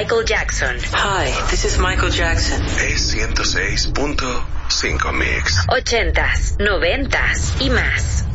Michael Jackson. Hi, this is Michael Jackson. Es 106.5 Mix. 80s, 90s y más.